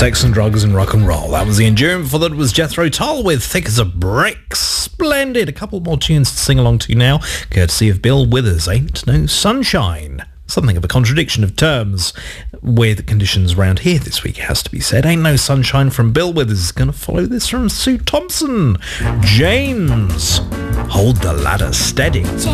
Sex and drugs and rock and roll. That was the Endurance. Before that was Jethro Tull with Thick as a Brick. Splendid. A couple more tunes to sing along to now, courtesy of Bill Withers. Ain't No Sunshine. Something of a contradiction of terms with conditions around here this week, it has to be said. Ain't No Sunshine from Bill Withers. Going to follow this from Sue Thompson. James, Hold the Ladder Steady.